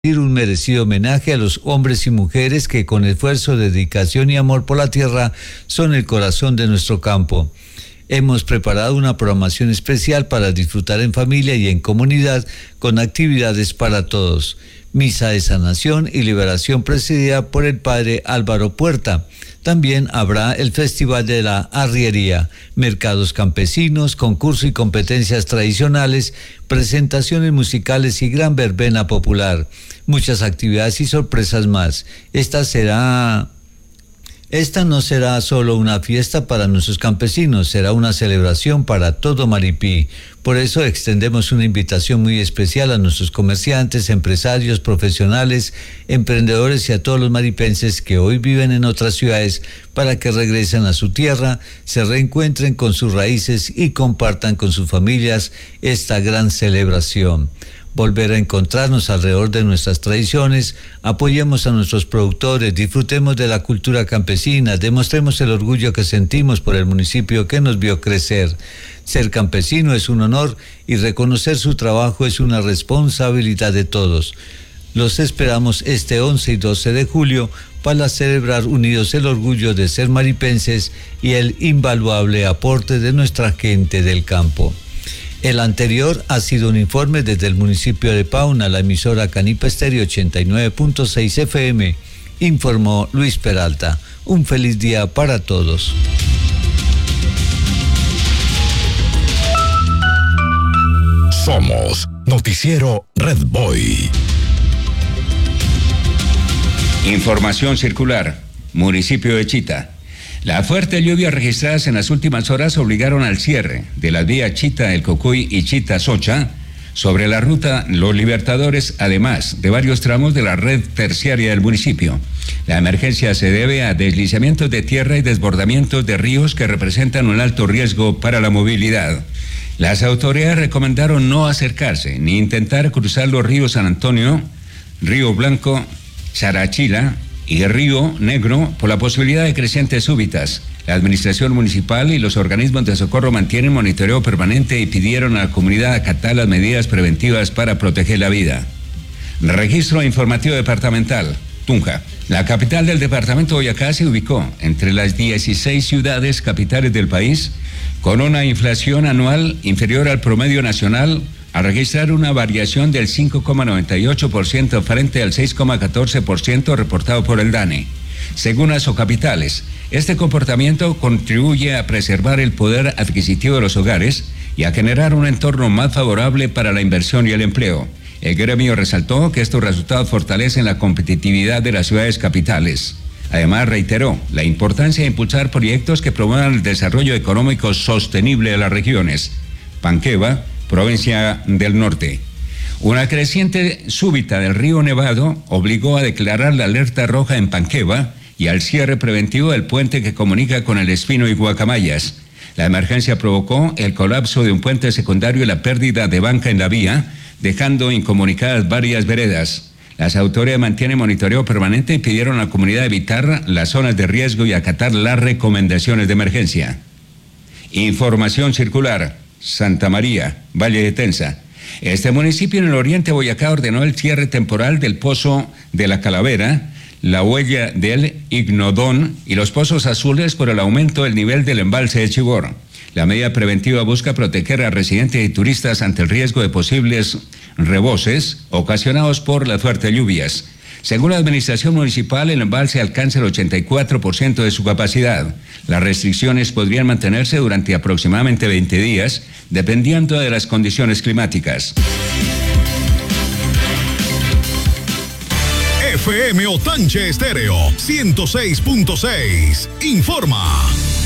un merecido homenaje a los hombres y mujeres que con esfuerzo, dedicación y amor por la tierra son el corazón de nuestro campo. Hemos preparado una programación especial para disfrutar en familia y en comunidad con actividades para todos. Misa de sanación y liberación presidida por el padre Álvaro Puerta. También habrá el Festival de la Arriería, mercados campesinos, concurso y competencias tradicionales, presentaciones musicales y gran verbena popular. Muchas actividades y sorpresas más. Esta no será solo una fiesta para nuestros campesinos, será una celebración para todo Maripí. Por eso extendemos una invitación muy especial a nuestros comerciantes, empresarios, profesionales, emprendedores y a todos los maripenses que hoy viven en otras ciudades para que regresen a su tierra, se reencuentren con sus raíces y compartan con sus familias esta gran celebración. Volver a encontrarnos alrededor de nuestras tradiciones, apoyemos a nuestros productores, disfrutemos de la cultura campesina, demostremos el orgullo que sentimos por el municipio que nos vio crecer. Ser campesino es un honor y reconocer su trabajo es una responsabilidad de todos. Los esperamos este 11 y 12 de julio para celebrar unidos el orgullo de ser maripenses y el invaluable aporte de nuestra gente del campo. El anterior ha sido un informe desde el municipio de Pauna, la emisora Canipa Estéreo 89.6 FM. Informó Luis Peralta. Un feliz día para todos. Somos Noticiero Red Boy. Información circular. Municipio de Chita. Las fuertes lluvias registradas en las últimas horas obligaron al cierre de las vías Chita-El Cocuy y Chita-Socha sobre la ruta Los Libertadores, además de varios tramos de la red terciaria del municipio. La emergencia se debe a deslizamientos de tierra y desbordamientos de ríos que representan un alto riesgo para la movilidad. Las autoridades recomendaron no acercarse ni intentar cruzar los ríos San Antonio, Río Blanco, Charachila y Río Negro por la posibilidad de crecientes súbitas. La administración municipal y los organismos de socorro mantienen monitoreo permanente y pidieron a la comunidad acatar las medidas preventivas para proteger la vida. Registro informativo departamental. Tunja. La capital del departamento de Boyacá se ubicó entre las 16 ciudades capitales del país con una inflación anual inferior al promedio nacional, a registrar una variación del 5,98% frente al 6,14% reportado por el DANE. Según Asocapitales, este comportamiento contribuye a preservar el poder adquisitivo de los hogares y a generar un entorno más favorable para la inversión y el empleo. El gremio resaltó que estos resultados fortalecen la competitividad de las ciudades capitales. Además, reiteró la importancia de impulsar proyectos que promuevan el desarrollo económico sostenible de las regiones. Panqueva, provincia del norte. Una creciente súbita del río Nevado obligó a declarar la alerta roja en Panqueva y al cierre preventivo del puente que comunica con El Espino y Guacamayas. La emergencia provocó el colapso de un puente secundario y la pérdida de banca en la vía, dejando incomunicadas varias veredas. Las autoridades mantienen monitoreo permanente y pidieron a la comunidad evitar las zonas de riesgo y acatar las recomendaciones de emergencia. Información circular. Santa María, Valle de Tensa. Este municipio en el oriente de Boyacá ordenó el cierre temporal del Pozo de la Calavera, la Huella del Ignodón y los Pozos Azules por el aumento del nivel del embalse de Chibor. La medida preventiva busca proteger a residentes y turistas ante el riesgo de posibles reboses ocasionados por las fuertes lluvias. Según la administración municipal, el embalse alcanza el 84% de su capacidad. Las restricciones podrían mantenerse durante aproximadamente 20 días, dependiendo de las condiciones climáticas. FM Otanche Estéreo 106.6 informa.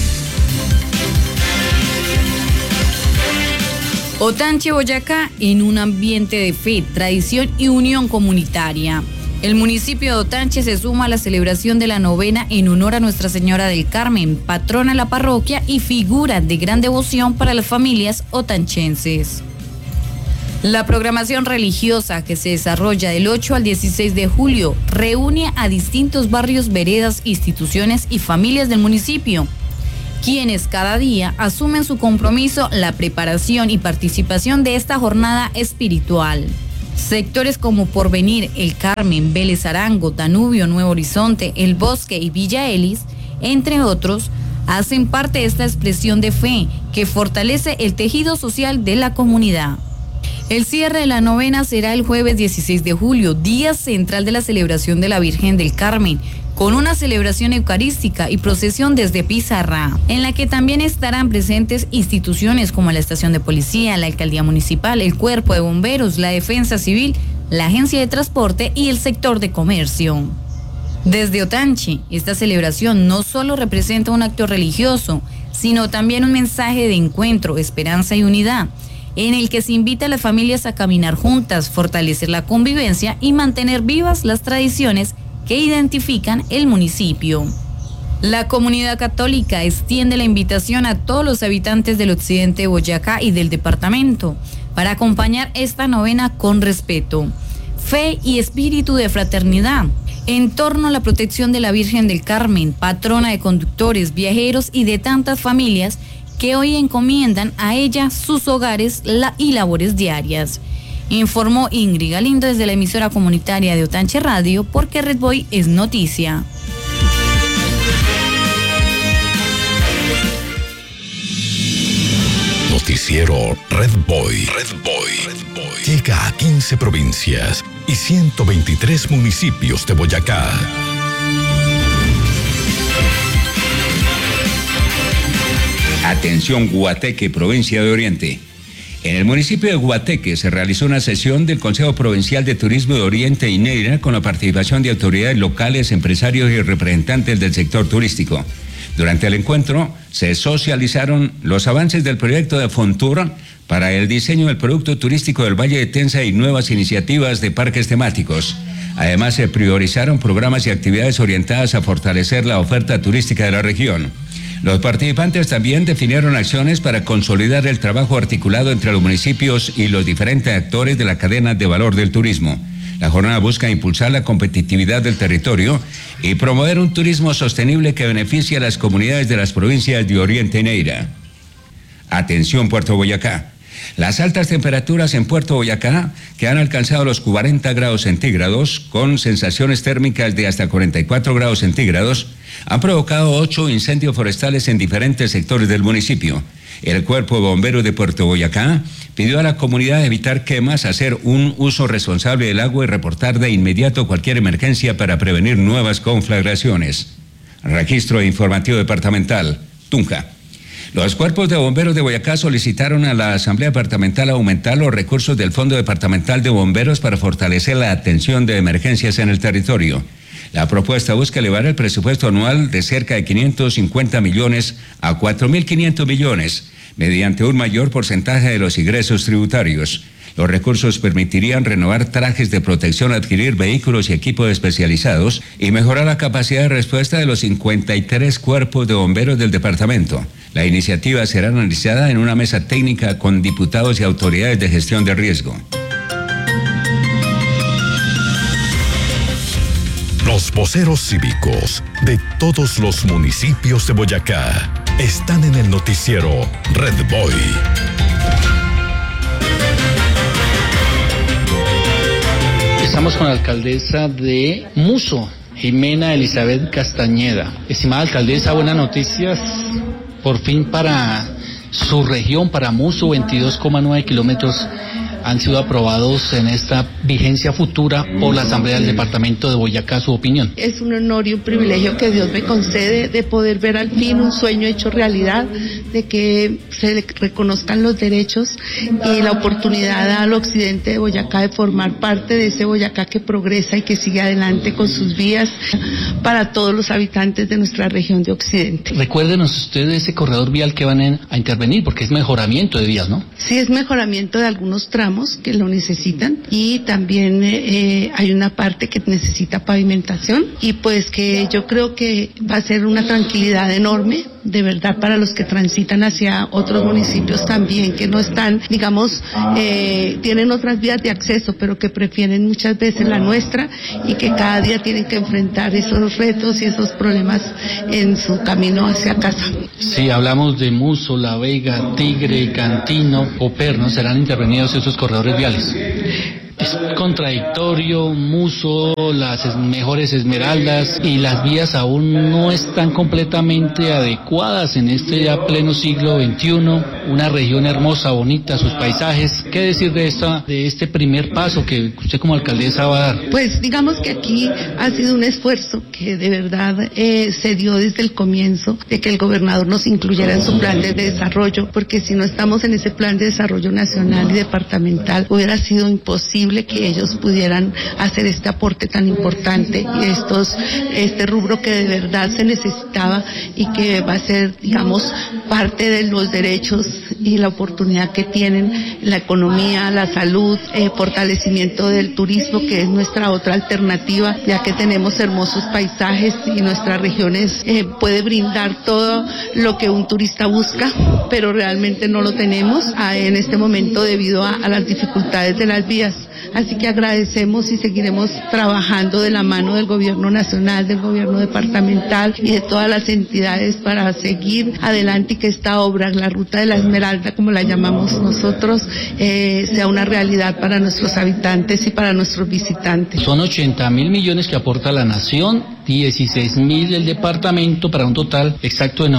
Otanche, Boyacá, en un ambiente de fe, tradición y unión comunitaria. El municipio de Otanche se suma a la celebración de la novena en honor a Nuestra Señora del Carmen, patrona de la parroquia y figura de gran devoción para las familias otanchenses. La programación religiosa que se desarrolla del 8 al 16 de julio reúne a distintos barrios, veredas, instituciones y familias del municipio, quienes cada día asumen su compromiso, la preparación y participación de esta jornada espiritual. Sectores como Porvenir, El Carmen, Vélez Arango, Danubio, Nuevo Horizonte, El Bosque y Villa Elis, entre otros, hacen parte de esta expresión de fe que fortalece el tejido social de la comunidad. El cierre de la novena será el jueves 16 de julio, día central de la celebración de la Virgen del Carmen, con una celebración eucarística y procesión desde Pizarra, en la que también estarán presentes instituciones como la Estación de Policía, la Alcaldía Municipal, el Cuerpo de Bomberos, la Defensa Civil, la Agencia de Transporte y el sector de comercio. Desde Otanche, esta celebración no solo representa un acto religioso, sino también un mensaje de encuentro, esperanza y unidad, en el que se invita a las familias a caminar juntas, fortalecer la convivencia y mantener vivas las tradiciones que identifican el municipio. La comunidad católica extiende la invitación a todos los habitantes del occidente de Boyacá y del departamento para acompañar esta novena con respeto, fe y espíritu de fraternidad, en torno a la protección de la Virgen del Carmen, patrona de conductores, viajeros y de tantas familias que hoy encomiendan a ella sus hogares y labores diarias. Informó Ingrid Galindo desde la emisora comunitaria de Otanche Radio, porque Red Boy es noticia. Noticiero Red Boy. Llega a 15 provincias y 123 municipios de Boyacá. Atención Guateque, provincia de Oriente. En el municipio de Guateque se realizó una sesión del Consejo Provincial de Turismo de Oriente y Neira con la participación de autoridades locales, empresarios y representantes del sector turístico. Durante el encuentro se socializaron los avances del proyecto de Fontur para el diseño del producto turístico del Valle de Tenza y nuevas iniciativas de parques temáticos. Además, se priorizaron programas y actividades orientadas a fortalecer la oferta turística de la región. Los participantes también definieron acciones para consolidar el trabajo articulado entre los municipios y los diferentes actores de la cadena de valor del turismo. La jornada busca impulsar la competitividad del territorio y promover un turismo sostenible que beneficie a las comunidades de las provincias de Oriente y Neira. Atención Puerto Boyacá. Las altas temperaturas en Puerto Boyacá, que han alcanzado los 40 grados centígrados, con sensaciones térmicas de hasta 44 grados centígrados, han provocado 8 incendios forestales en diferentes sectores del municipio. El Cuerpo de Bomberos de Puerto Boyacá pidió a la comunidad evitar quemas, hacer un uso responsable del agua y reportar de inmediato cualquier emergencia para prevenir nuevas conflagraciones. Registro informativo departamental, Tunja. Los cuerpos de bomberos de Boyacá solicitaron a la Asamblea Departamental aumentar los recursos del Fondo Departamental de Bomberos para fortalecer la atención de emergencias en el territorio. La propuesta busca elevar el presupuesto anual de cerca de 550 millones a 4.500 millones, mediante un mayor porcentaje de los ingresos tributarios. Los recursos permitirían renovar trajes de protección, adquirir vehículos y equipos especializados y mejorar la capacidad de respuesta de los 53 cuerpos de bomberos del departamento. La iniciativa será analizada en una mesa técnica con diputados y autoridades de gestión de riesgo. Los voceros cívicos de todos los municipios de Boyacá están en el noticiero Red Boy. Estamos con la alcaldesa de Muso, Jimena Elizabeth Castañeda. Estimada alcaldesa, buenas noticias. Por fin para su región, para Muso, 22,9 kilómetros han sido aprobados en esta vigencia futura por la Asamblea del Departamento de Boyacá. ¿Su opinión? Es un honor y un privilegio que Dios me concede de poder ver al fin un sueño hecho realidad, de que se reconozcan los derechos y la oportunidad al occidente de Boyacá de formar parte de ese Boyacá que progresa y que sigue adelante con sus vías para todos los habitantes de nuestra región de occidente. Recuérdenos ustedes ese corredor vial que van a intervenir, porque es mejoramiento de vías, ¿no? Sí, es mejoramiento de algunos tramos que lo necesitan y también hay una parte que necesita pavimentación y pues que yo creo que va a ser una tranquilidad enorme de verdad para los que transitan hacia otros municipios también que no están, digamos, tienen otras vías de acceso pero que prefieren muchas veces la nuestra y que cada día tienen que enfrentar esos retos y esos problemas en su camino hacia casa. Sí, hablamos de Muso, La Vega, Tigre, Cantino, Operno, serán intervenidos esos corredores viales. Es contradictorio, Muso, las mejores Esmeraldas y las vías aún no están completamente adecuadas en este ya pleno siglo XXI. Una región hermosa, bonita, sus paisajes. ¿Qué decir de este primer paso que usted como alcaldesa va a dar? Pues digamos que aquí ha sido un esfuerzo que de verdad se dio desde el comienzo, de que el gobernador nos incluyera en su plan de desarrollo, porque si no estamos en ese plan de desarrollo nacional y departamental, hubiera sido imposible que ellos pudieran hacer este aporte tan importante y este rubro que de verdad se necesitaba y que va a ser, digamos, parte de los derechos y la oportunidad que tienen la economía, la salud, fortalecimiento del turismo, que es nuestra otra alternativa, ya que tenemos hermosos paisajes y nuestras regiones puede brindar todo lo que un turista busca, pero realmente no lo tenemos en este momento debido a las dificultades de las vías. Así que agradecemos y seguiremos trabajando de la mano del gobierno nacional, del gobierno departamental y de todas las entidades para seguir adelante y que esta obra, la Ruta de la Esmeralda, como la llamamos nosotros, sea una realidad para nuestros habitantes y para nuestros visitantes. Son 80.000 millones que aporta la nación, 16.000 del departamento, para un total exacto de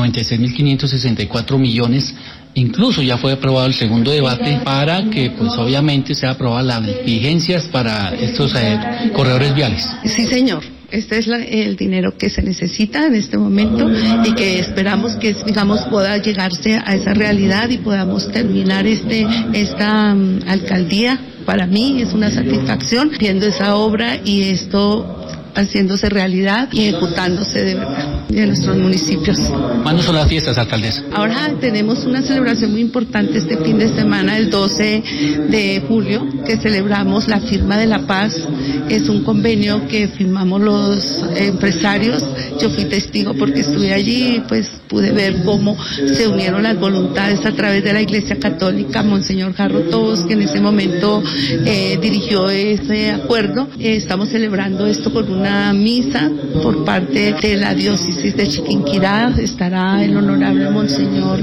96.564 millones. Incluso ya fue aprobado el segundo debate para que, pues obviamente, sea aprobada las vigencias para estos corredores viales. Sí, señor. Este es el dinero que se necesita en este momento y que esperamos que, digamos, pueda llegarse a esa realidad y podamos terminar esta alcaldía. Para mí es una satisfacción viendo esa obra y esto haciéndose realidad y ejecutándose de verdad en nuestros municipios. ¿Cuándo son las fiestas, alcaldesa? Ahora tenemos una celebración muy importante este fin de semana, el 12 de julio, que celebramos la firma de la paz. Es un convenio que firmamos los empresarios. Yo fui testigo porque estuve allí, pues pude ver cómo se unieron las voluntades a través de la Iglesia Católica. Monseñor Jarro Tobos, que en ese momento dirigió ese acuerdo. Estamos celebrando esto con una misa por parte de la diócesis de Chiquinquirá. Estará el honorable Monseñor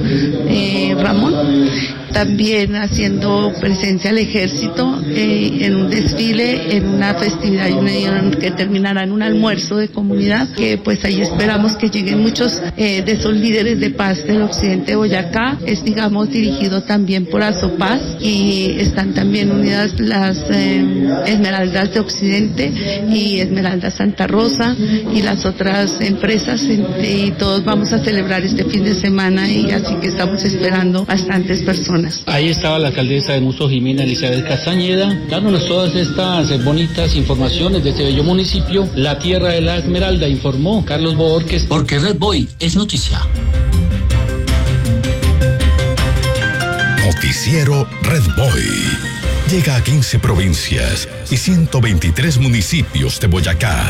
Ramón, también haciendo presencia al ejército en un desfile, en una festividad que terminará en un almuerzo de comunidad, que pues ahí esperamos que lleguen muchos de esos líderes de paz del occidente de Boyacá. Es, digamos, dirigido también por Azopaz y están también unidas las Esmeraldas de Occidente y Esmeraldas Santa Rosa y las otras empresas, y todos vamos a celebrar este fin de semana, y así que estamos esperando bastantes personas. Ahí estaba la alcaldesa de Muso, Jimena Elizabeth Castañeda, dándonos todas estas bonitas informaciones de este bello municipio, la tierra de la Esmeralda, informó Carlos Borges. Porque Red Boy es noticia. Noticiero Red Boy. Llega a 15 provincias y 123 municipios de Boyacá.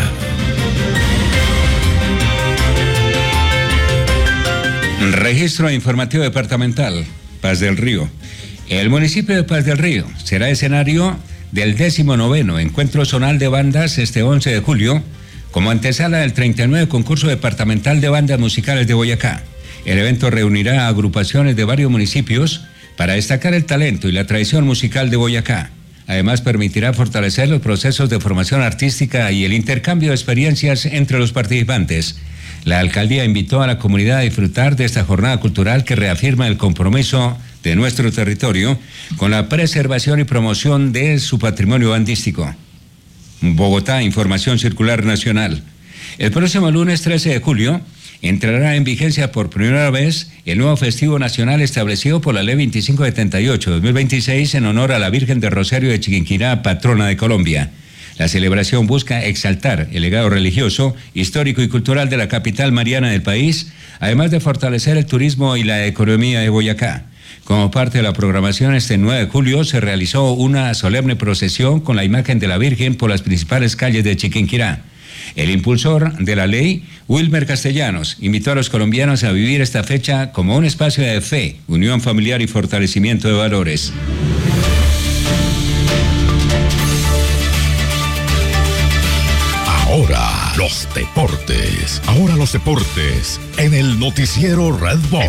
Registro informativo departamental, Paz del Río. El municipio de Paz del Río será escenario del 19º Encuentro Zonal de Bandas este 11 de julio, como antesala del 39 Concurso Departamental de Bandas Musicales de Boyacá. El evento reunirá a agrupaciones de varios municipios para destacar el talento y la tradición musical de Boyacá. Además, permitirá fortalecer los procesos de formación artística y el intercambio de experiencias entre los participantes. La alcaldía invitó a la comunidad a disfrutar de esta jornada cultural que reafirma el compromiso de nuestro territorio con la preservación y promoción de su patrimonio bandístico. Bogotá, información circular nacional. El próximo lunes 13 de julio entrará en vigencia por primera vez el nuevo festivo nacional establecido por la Ley 2578-2026 en honor a la Virgen del Rosario de Chiquinquirá, patrona de Colombia. La celebración busca exaltar el legado religioso, histórico y cultural de la capital mariana del país, además de fortalecer el turismo y la economía de Boyacá. Como parte de la programación, este 9 de julio se realizó una solemne procesión con la imagen de la Virgen por las principales calles de Chiquinquirá. El impulsor de la ley, Wilmer Castellanos, invitó a los colombianos a vivir esta fecha como un espacio de fe, unión familiar y fortalecimiento de valores. Ahora los deportes. Ahora los deportes en el noticiero Red Boy.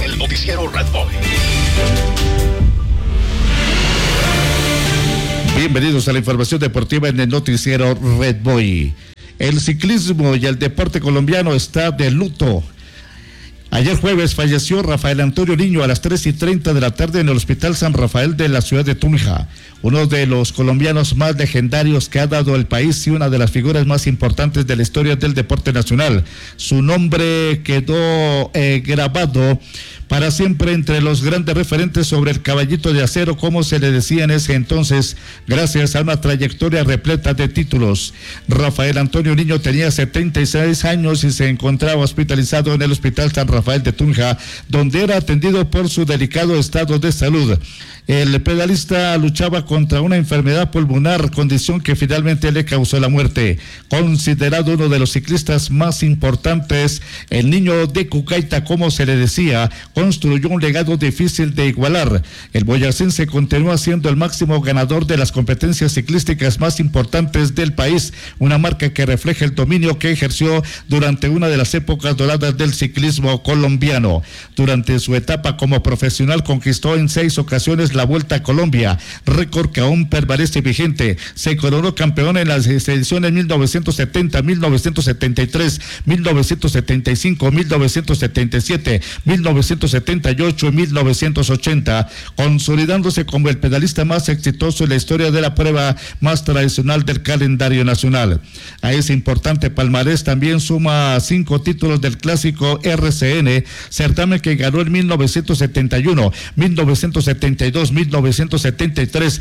Bienvenidos a la información deportiva en el noticiero Red Boy. El ciclismo y el deporte colombiano está de luto. Ayer jueves falleció Rafael Antonio Niño a las 3:30 de la tarde en el Hospital San Rafael de la ciudad de Tunja, uno de los colombianos más legendarios que ha dado el país y una de las figuras más importantes de la historia del deporte nacional. Su nombre quedó grabado para siempre entre los grandes referentes sobre el caballito de acero, como se le decía en ese entonces, gracias a una trayectoria repleta de títulos. Rafael Antonio Niño tenía 76 años y se encontraba hospitalizado en el Hospital San Rafael de Tunja, donde era atendido por su delicado estado de salud. El pedalista luchaba contra una enfermedad pulmonar, condición que finalmente le causó la muerte. Considerado uno de los ciclistas más importantes, el niño de Cucaita, como se le decía, construyó un legado difícil de igualar. El boyacense continúa siendo el máximo ganador de las competencias ciclísticas más importantes del país, una marca que refleja el dominio que ejerció durante una de las épocas doradas del ciclismo colombiano. Durante su etapa como profesional conquistó en 6 ocasiones la Vuelta a Colombia, récord que aún permanece vigente. Se coronó campeón en las ediciones 1970, 1973, 1975, 1977, 1978 y 1980, consolidándose como el pedalista más exitoso en la historia de la prueba más tradicional del calendario nacional. A ese importante palmarés también suma 5 títulos del clásico RCN, certamen que ganó en 1971, 1972, 1973,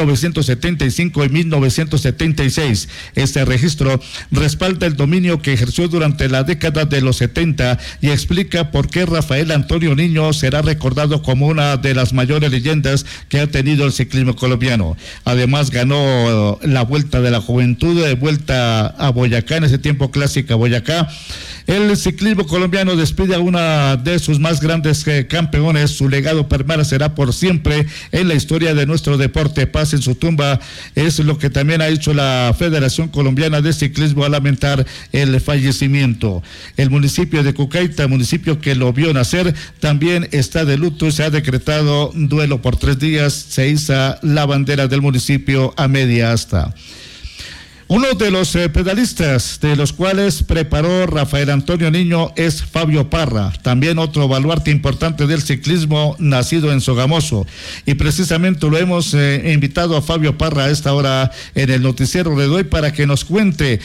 1975 y 1976. Este registro respalda el dominio que ejerció durante la década de los 70 y explica por qué Rafael Antonio Niño será recordado como una de las mayores leyendas que ha tenido el ciclismo colombiano. Además ganó la Vuelta de la Juventud, Vuelta a Boyacá, en ese tiempo clásica Boyacá. El ciclismo colombiano despide a una de sus más grandes campeones. Su legado permanecerá por siempre en la historia de nuestro deporte. Paz en su tumba, es lo que también ha hecho la Federación Colombiana de Ciclismo al lamentar el fallecimiento. El municipio de Cucaita, municipio que lo vio nacer, también está de luto. Se ha decretado duelo por 3 días. Se iza la bandera del municipio a media asta. Uno de los pedalistas de los cuales preparó Rafael Antonio Niño es Fabio Parra, también otro baluarte importante del ciclismo, nacido en Sogamoso. Y precisamente lo hemos invitado a Fabio Parra a esta hora en el noticiero Red Boy para que nos cuente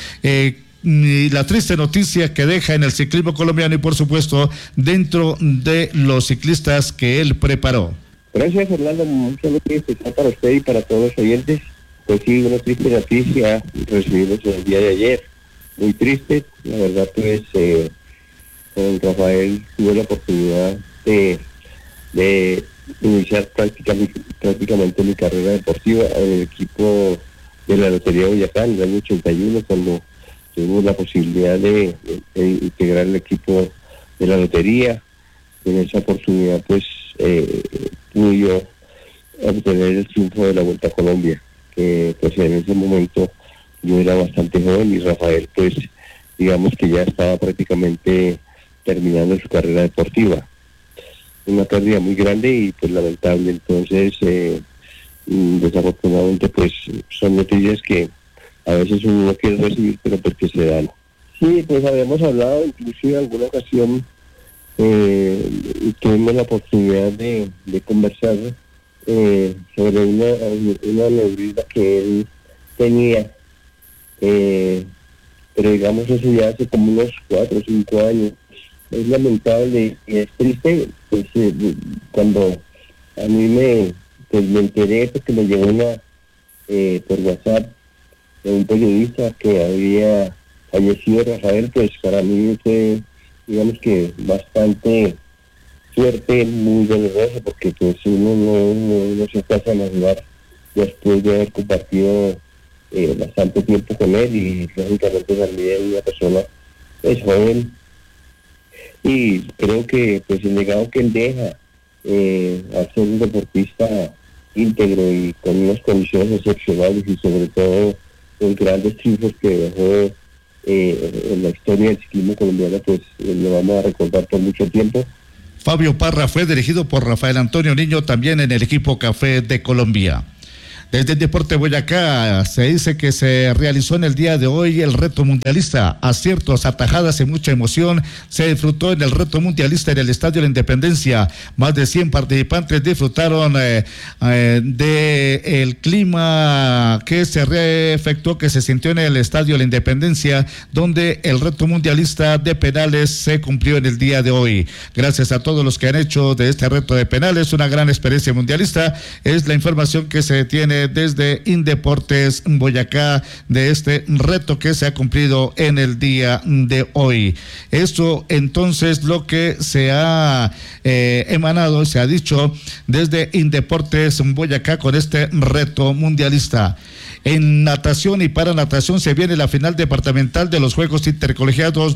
la triste noticia que deja en el ciclismo colombiano y, por supuesto, dentro de los ciclistas que él preparó. Gracias, Fernando. Un saludo especial para usted y para todos los oyentes. Pues sí, una triste noticia recibimos el día de ayer, muy triste, la verdad. Pues con Rafael tuve la oportunidad de iniciar prácticamente mi carrera deportiva en el equipo de la Lotería Boyacá en el año 81, cuando tuvimos la posibilidad de integrar el equipo de la Lotería. En esa oportunidad pues pude yo obtener el triunfo de la Vuelta a Colombia, que pues en ese momento yo era bastante joven y Rafael pues digamos que ya estaba prácticamente terminando su carrera deportiva. Una pérdida muy grande y pues lamentable. Entonces desafortunadamente pues son noticias que a veces uno no quiere recibir, pero pues que se dan. Sí, pues habíamos hablado inclusive en alguna ocasión, tuvimos la oportunidad de conversar sobre una neurisma que él tenía, pero digamos eso ya hace como unos 4 o 5 años. Es lamentable y es triste, pues cuando a mí me enteré, porque me llegó una por WhatsApp de un periodista que había fallecido Rafael, pues para mí fue, digamos que bastante suerte, muy doloroso, porque pues uno no se pasa a imaginar después de haber compartido bastante tiempo con él, y lógicamente también una persona es joven, y creo que pues el legado que él deja al ser un deportista íntegro y con unas condiciones excepcionales, y sobre todo los grandes triunfos que dejó en la historia del ciclismo colombiano, pues lo vamos a recordar por mucho tiempo. Fabio Parra fue dirigido por Rafael Antonio Niño, también en el equipo Café de Colombia. Desde el Deporte Boyacá se dice que se realizó en el día de hoy el reto mundialista. Aciertos, atajadas y mucha emoción se disfrutó en el reto mundialista en el Estadio de la Independencia. Más de 100 participantes disfrutaron del clima que se efectuó, que se sintió en el Estadio de la Independencia, donde el reto mundialista de penales se cumplió en el día de hoy. Gracias a todos los que han hecho de este reto de penales una gran experiencia mundialista. Es la información que se tiene desde Indeportes Boyacá de este reto que se ha cumplido en el día de hoy. Esto entonces lo que se ha emanado, se ha dicho desde Indeportes Boyacá con este reto mundialista. En natación y para natación se viene la final departamental de los Juegos Intercolegiados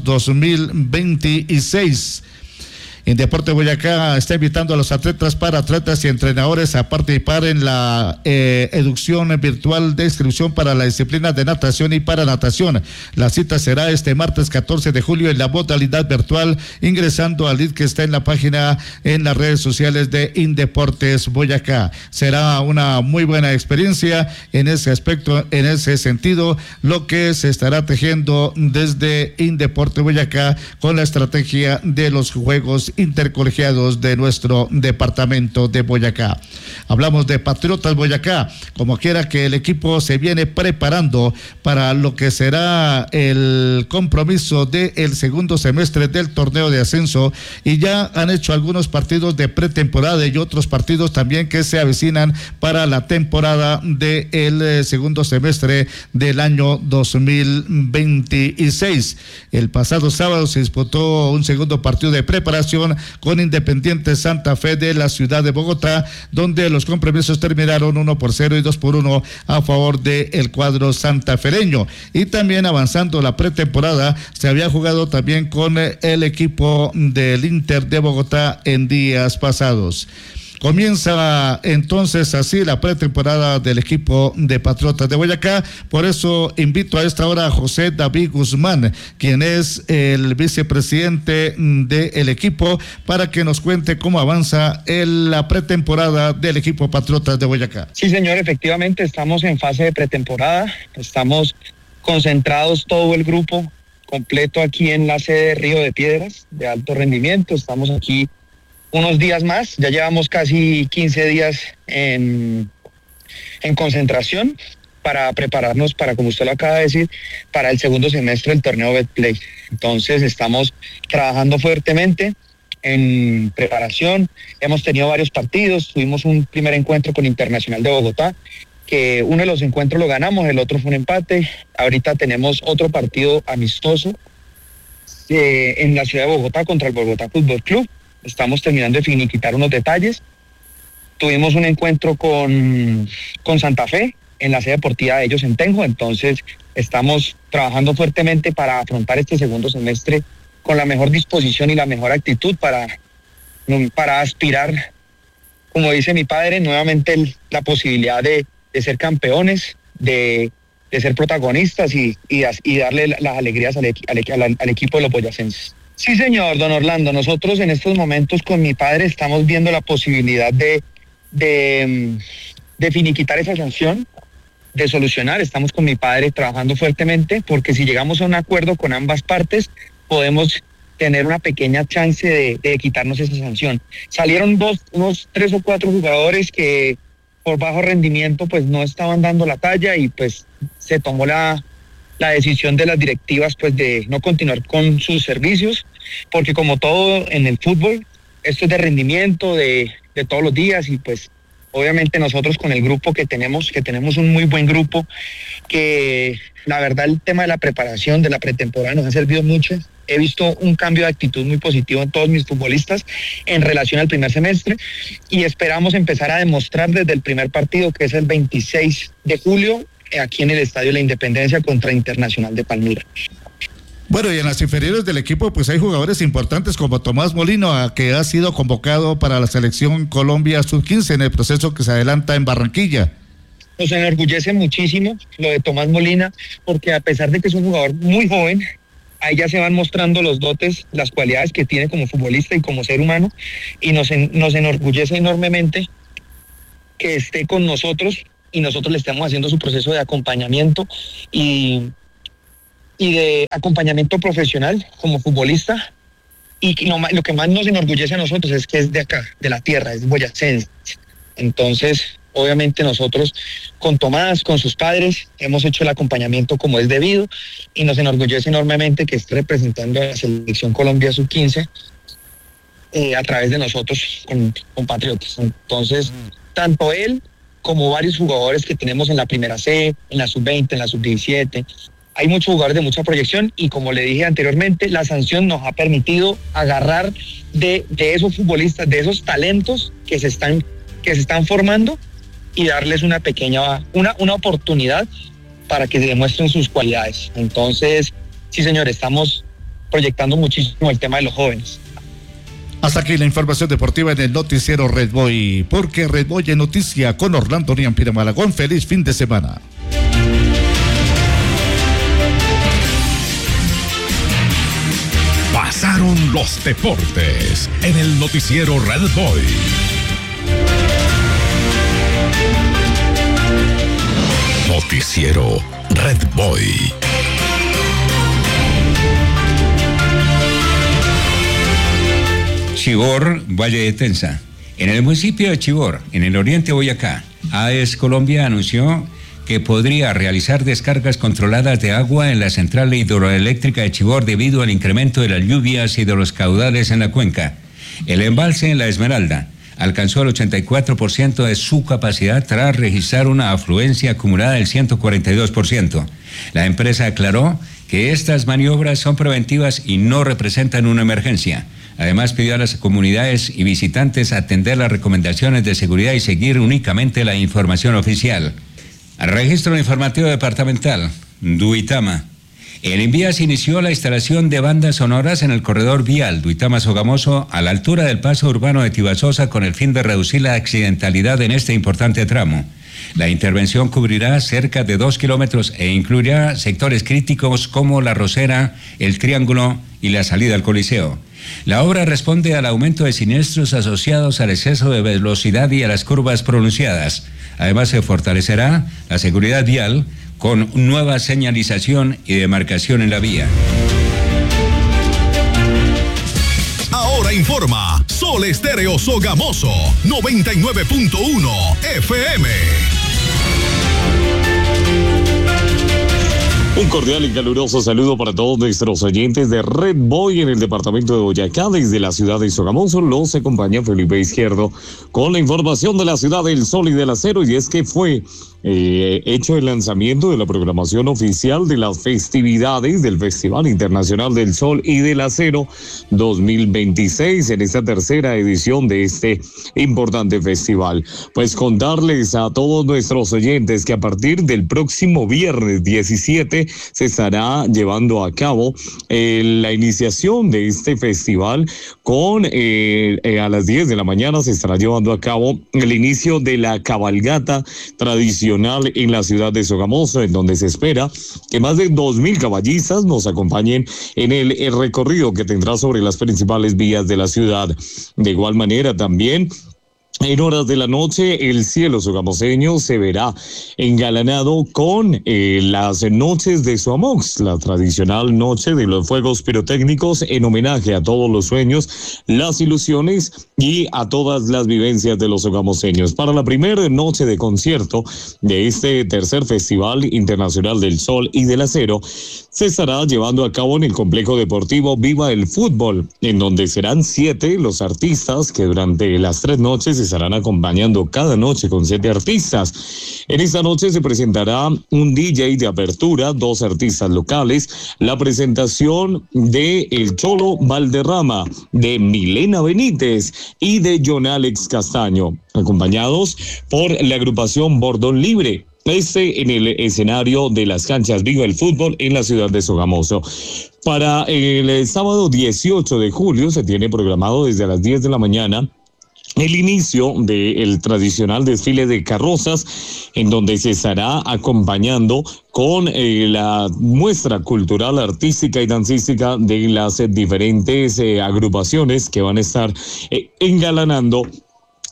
2026. En Deporte Boyacá está invitando a los atletas, paratletas y entrenadores a participar en la educación virtual de inscripción para la disciplina de natación y para natación. La cita será este martes 14 de julio en la modalidad virtual, ingresando al link que está en la página en las redes sociales de Indeportes Boyacá. Será una muy buena experiencia en ese aspecto, en ese sentido, lo que se estará tejiendo desde Indeporte Boyacá con la estrategia de los Juegos Intercolegiados de nuestro departamento de Boyacá. Hablamos de Patriotas Boyacá, como quiera que el equipo se viene preparando para lo que será el compromiso del segundo semestre del torneo de ascenso, y ya han hecho algunos partidos de pretemporada y otros partidos también que se avecinan para la temporada del segundo semestre del año 2026. El pasado sábado se disputó un segundo partido de preparación con Independiente Santa Fe de la ciudad de Bogotá, donde los compromisos terminaron 1-0 y 2-1 a favor del cuadro santafereño. Y también avanzando la pretemporada, se había jugado también con el equipo del Inter de Bogotá en días pasados. Comienza entonces así la pretemporada del equipo de Patriotas de Boyacá. Por eso invito a esta hora a José David Guzmán, quien es el vicepresidente del equipo, para que nos cuente cómo avanza la pretemporada del equipo Patriotas de Boyacá. Sí, señor, efectivamente estamos en fase de pretemporada. Estamos concentrados todo el grupo completo aquí en la sede de Río de Piedras de alto rendimiento. Estamos aquí unos días más, ya llevamos casi 15 días en concentración para prepararnos para, como usted lo acaba de decir, para el segundo semestre del torneo Betplay. Entonces estamos trabajando fuertemente en preparación, hemos tenido varios partidos, tuvimos un primer encuentro con Internacional de Bogotá, que uno de los encuentros lo ganamos, el otro fue un empate. Ahorita tenemos otro partido amistoso en la ciudad de Bogotá contra el Bogotá Fútbol Club. Estamos terminando de finiquitar unos detalles. Tuvimos un encuentro con Santa Fe en la sede deportiva de ellos en Tenjo. Entonces estamos trabajando fuertemente para afrontar este segundo semestre con la mejor disposición y la mejor actitud para aspirar, como dice mi padre, nuevamente la posibilidad de ser campeones, de ser protagonistas y darle las alegrías al equipo de los boyacenses. Sí, señor, don Orlando, nosotros en estos momentos con mi padre estamos viendo la posibilidad de finiquitar esa sanción, de solucionar. Estamos con mi padre trabajando fuertemente, porque si llegamos a un acuerdo con ambas partes, podemos tener una pequeña chance de quitarnos esa sanción. Salieron unos 3 o 4 jugadores que por bajo rendimiento pues no estaban dando la talla, y pues se tomó la decisión de las directivas pues de no continuar con sus servicios, porque como todo en el fútbol, esto es de rendimiento de todos los días, y pues obviamente nosotros con el grupo que tenemos un muy buen grupo, que la verdad el tema de la preparación, de la pretemporada nos ha servido mucho. He visto un cambio de actitud muy positivo en todos mis futbolistas en relación al primer semestre, y esperamos empezar a demostrar desde el primer partido, que es el 26 de julio, aquí en el Estadio de la Independencia contra Internacional de Palmira. Bueno, y en las inferiores del equipo pues hay jugadores importantes como Tomás Molina, que ha sido convocado para la selección Colombia Sub-15 en el proceso que se adelanta en Barranquilla. Nos enorgullece muchísimo lo de Tomás Molina, porque a pesar de que es un jugador muy joven, ahí ya se van mostrando los dotes, las cualidades que tiene como futbolista y como ser humano, y nos enorgullece enormemente que esté con nosotros y nosotros le estamos haciendo su proceso de acompañamiento y de acompañamiento profesional como futbolista. Y lo que más nos enorgullece a nosotros es que es de acá, de la tierra, es boyacense. Entonces, obviamente nosotros con Tomás, con sus padres, hemos hecho el acompañamiento como es debido y nos enorgullece enormemente que esté representando a la Selección Colombia Sub-15 a través de nosotros, compatriotas. Entonces, tanto él como varios jugadores que tenemos en la primera C, en la Sub-20, en la Sub-17, hay muchos jugadores de mucha proyección y como le dije anteriormente, la sanción nos ha permitido agarrar de esos futbolistas, de esos talentos que se están formando y darles una pequeña, una oportunidad para que demuestren sus cualidades. Entonces, sí señor, estamos proyectando muchísimo el tema de los jóvenes. Hasta aquí la información deportiva en el noticiero Red Boy, porque Red Boy es noticia con Orlando Niampira Malagón. Feliz fin de semana. Pasaron los deportes en el noticiero Red Boy. Noticiero Red Boy. Chivor, Valle de Tenza. En el municipio de Chivor, en el oriente de Boyacá, AES Colombia anunció que podría realizar descargas controladas de agua en la central hidroeléctrica de Chivor debido al incremento de las lluvias y de los caudales en la cuenca. El embalse en La Esmeralda alcanzó el 84% de su capacidad tras registrar una afluencia acumulada del 142%. La empresa aclaró que estas maniobras son preventivas y no representan una emergencia. Además, pidió a las comunidades y visitantes atender las recomendaciones de seguridad y seguir únicamente la información oficial. Registro informativo departamental, Duitama. En Envías inició la instalación de bandas sonoras en el corredor vial Duitama-Sogamoso a la altura del paso urbano de Tibasosa con el fin de reducir la accidentalidad en este importante tramo. La intervención cubrirá cerca de 2 kilómetros e incluirá sectores críticos como La Rosera, El Triángulo y la salida al Coliseo. La obra responde al aumento de siniestros asociados al exceso de velocidad y a las curvas pronunciadas. Además, se fortalecerá la seguridad vial con nueva señalización y demarcación en la vía. Ahora informa Sol Estéreo Sogamoso 99.1 FM. Un cordial y caluroso saludo para todos nuestros oyentes de Red Boy en el departamento de Boyacá. Desde la ciudad de Sogamoso los acompaña Felipe Izquierdo con la información de la ciudad del Sol y del Acero, y es que fue hecho el lanzamiento de la programación oficial de las festividades del Festival Internacional del Sol y del Acero 2026 en esta tercera edición de este importante festival. Pues contarles a todos nuestros oyentes que a partir del próximo viernes 17 se estará llevando a cabo la iniciación de este festival con a las 10 de la mañana se estará llevando a cabo el inicio de la cabalgata tradicional en la ciudad de Sogamoso, en donde se espera que más de 2,000 caballistas nos acompañen en el recorrido que tendrá sobre las principales vías de la ciudad. De igual manera también, en horas de la noche, el cielo sogamoseño se verá engalanado con las noches de Soamox, la tradicional noche de los fuegos pirotécnicos en homenaje a todos los sueños, las ilusiones y a todas las vivencias de los sogamoseños. Para la primera noche de concierto de este tercer Festival Internacional del Sol y del Acero, se estará llevando a cabo en el complejo deportivo Viva el Fútbol, en donde serán 7 los artistas que durante las 3 noches estarán acompañando cada noche con 7 artistas. En esta noche se presentará un DJ de apertura, 2 artistas locales, la presentación de El Cholo Valderrama, de Milena Benítez y de John Alex Castaño, acompañados por la agrupación Bordón Libre. En el escenario de las canchas Viva el Fútbol en la ciudad de Sogamoso. Para el sábado 18 de julio se tiene programado desde las 10 de la mañana el inicio del tradicional desfile de carrozas, en donde se estará acompañando con la muestra cultural, artística y dancística de las diferentes agrupaciones que van a estar engalanando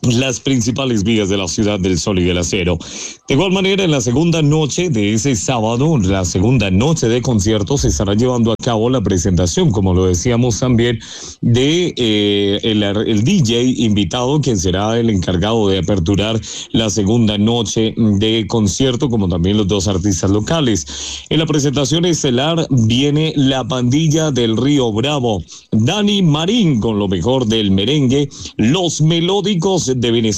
las principales vías de la Ciudad del Sol y del Acero. De igual manera, en la segunda noche de ese sábado, la segunda noche de conciertos, se estará llevando a cabo la presentación, como lo decíamos también, de el DJ invitado, quien será el encargado de aperturar la segunda noche de concierto, como también los dos artistas locales. En la presentación estelar viene la Pandilla del Río Bravo, Dani Marín con lo mejor del merengue, Los Melódicos de Venezuela.